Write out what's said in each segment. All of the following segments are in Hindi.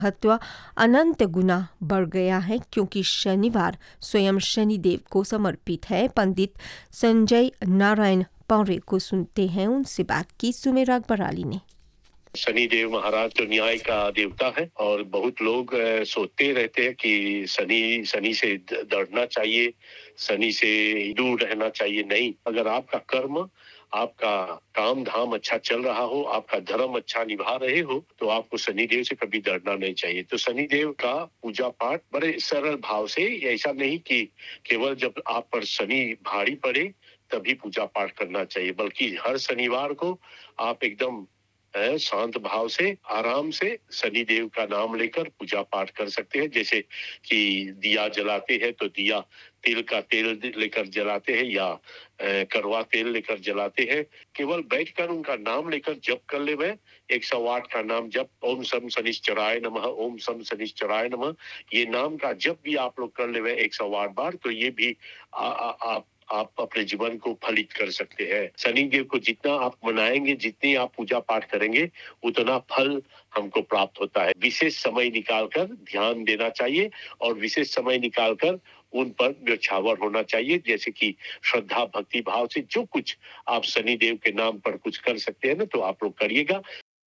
महत्व अनंत गुना बढ़ गया है क्योंकि शनिवार स्वयं शनिदेव को समर्पित है। पंडित संजय नारायण पौरे को सुनते हैं, उनसे बात की सुमेर अकबर अली ने। शनिदेव महाराज तो न्याय का देवता है और बहुत लोग सोचते रहते हैं कि शनि से डरना चाहिए, शनि से दूर रहना चाहिए। नहीं, अगर आपका कर्म, आपका काम धाम अच्छा चल रहा हो, आपका धर्म अच्छा निभा रहे हो, तो आपको शनिदेव से कभी डरना नहीं चाहिए। तो शनिदेव का पूजा पाठ बड़े सरल भाव से, ऐसा नहीं कि केवल जब आप पर शनि भारी पड़े तभी पूजा पाठ करना चाहिए, बल्कि हर शनिवार को आप एकदम शांत भाव से आराम से शनिदेव का नाम लेकर पूजा पाठ कर सकते हैं। जैसे कि दिया जलाते हैं तो दिया तिल का तेल लेकर जलाते हैं या करवा तेल लेकर जलाते हैं। केवल बैठकर उनका नाम लेकर जप कर ले। 108 का नाम जप, ओम सम शनिश्चराय नमः, ओम सम शनिश्चराय नमः, ये नाम का जप भी आप लोग कर ले 108 बार, तो ये भी आप अपने जीवन को फलित कर सकते हैं। शनिदेव को जितना आप मनाएंगे, जितनी आप पूजा पाठ करेंगे, उतना फल हमको प्राप्त होता है। विशेष समय निकालकर ध्यान देना चाहिए और विशेष समय निकालकर उन पर न्यौछावर होना चाहिए। जैसे कि श्रद्धा भक्ति भाव से जो कुछ आप शनिदेव के नाम पर कुछ कर सकते हैं ना, तो आप लोग करिएगा।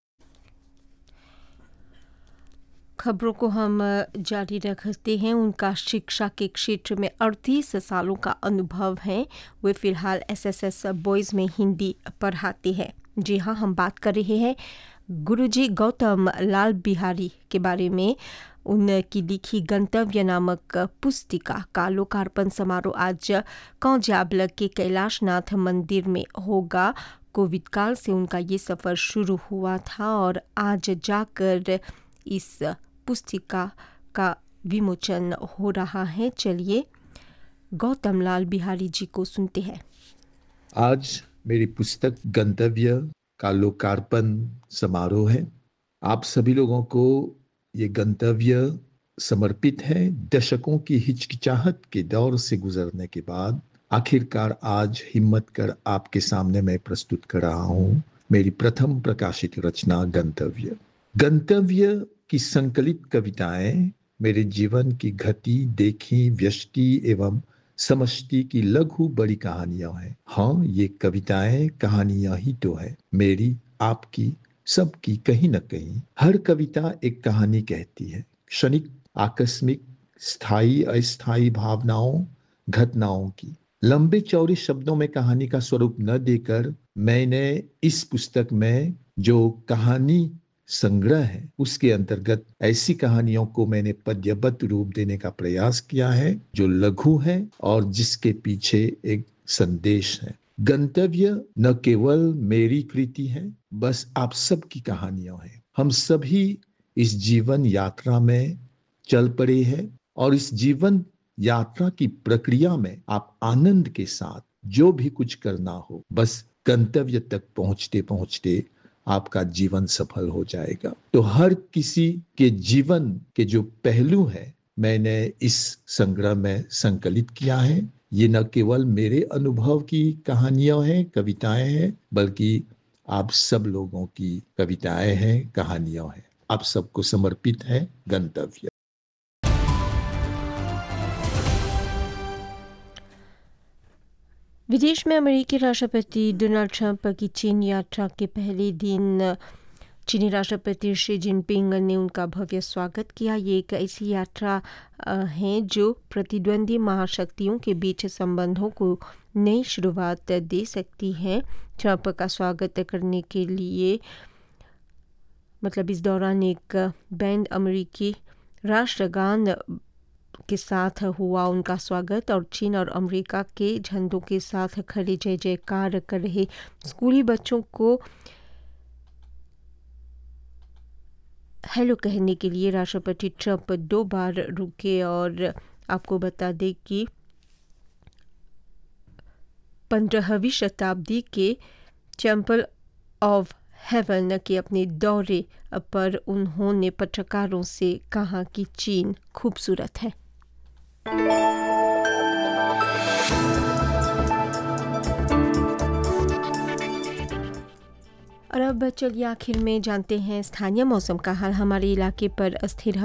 खबरों को हम जारी रखते हैं। उनका शिक्षा के क्षेत्र में 38 सालों का अनुभव है। वे फिलहाल एसएसएस बॉयज़ में हिंदी पढ़ाते हैं। जी हाँ, हम बात कर रहे हैं गुरुजी गौतम लाल बिहारी के बारे में। उनकी लिखी गंतव्य नामक पुस्तिका का लोकार्पण समारोह आज कौजाबल के कैलाशनाथ मंदिर में होगा। कोविड काल से उनका ये सफ़र शुरू हुआ था और आज जाकर इस पुस्तिका का विमोचन हो रहा है। चलिए गौतम लाल बिहारी जी को सुनते हैं। आज मेरी पुस्तक गंतव्य का लोकार्पण समारोह है। आप सभी लोगों को ये गंतव्य समर्पित है। दशकों की हिचकिचाहट के दौर से गुजरने के बाद आखिरकार आज हिम्मत कर आपके सामने मैं प्रस्तुत कर रहा हूँ मेरी प्रथम प्रकाशित रचना गंतव्य। गंतव्य की संकलित कविताएं मेरे जीवन की घटी देखी व्यष्टि एवं समष्टि की लघु बड़ी कहानियां हैं। हाँ, ये कविताएं कहानियां ही तो है, मेरी, आपकी, सबकी। कहीं न कहीं हर कविता एक कहानी कहती है। क्षणिक, आकस्मिक, स्थायी अस्थायी भावनाओं, घटनाओं की। लंबे चौड़े शब्दों में कहानी का स्वरूप न देकर मैंने इस पुस्तक में जो कहानी संग्रह है उसके अंतर्गत ऐसी कहानियों को मैंने पद्यबद्ध रूप देने का प्रयास किया है जो लघु है और जिसके पीछे एक संदेश है। गंतव्य न केवल मेरी कृति है, बस आप सबकी कहानियां हैं। हम सभी इस जीवन यात्रा में चल पड़े हैं और इस जीवन यात्रा की प्रक्रिया में आप आनंद के साथ जो भी कुछ करना हो, बस गंतव्य तक पहुंचते पहुंचते आपका जीवन सफल हो जाएगा। तो हर किसी के जीवन के जो पहलू है मैंने इस संग्रह में संकलित किया है। ये न केवल मेरे अनुभव की कहानियां हैं, कविताएं हैं, बल्कि आप सब लोगों की कविताएं हैं, कहानियां हैं। आप सबको समर्पित है गंतव्य। विदेश में अमेरिकी राष्ट्रपति डोनाल्ड ट्रंप की चीन यात्रा के पहले दिन चीनी राष्ट्रपति शी जिनपिंग ने उनका भव्य स्वागत किया। ये एक ऐसी यात्रा है जो प्रतिद्वंदी महाशक्तियों के बीच संबंधों को नई शुरुआत दे सकती है। ट्रंप का स्वागत करने के लिए इस दौरान एक बैंड अमेरिकी राष्ट्रगान के साथ हुआ उनका स्वागत और चीन और अमेरिका के झंडों के साथ खड़े जय जयकार कर रहे स्कूली बच्चों को हेलो कहने के लिए राष्ट्रपति ट्रंप 2 बार रुके। और आपको बता दें कि 15वीं शताब्दी के टेम्पल ऑफ हेवन के अपने दौरे पर उन्होंने पत्रकारों से कहा कि चीन खूबसूरत है। और अब चलिए आखिर में जानते हैं स्थानीय मौसम का हाल। हमारे इलाके पर अस्थिर